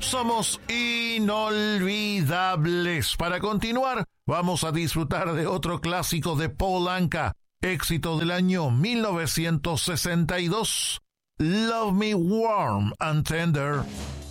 Somos inolvidables. Para continuar, vamos a disfrutar de otro clásico de Paul Anka, éxito del año 1962, Love Me Warm and Tender.